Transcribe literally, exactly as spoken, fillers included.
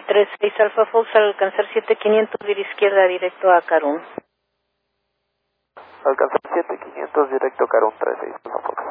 tres seis Alfa Fox, al alcanzar siete quinientos, vía izquierda directo a Carún. Alcanzar siete quinientos directo Carún tres seis Alfa Fox.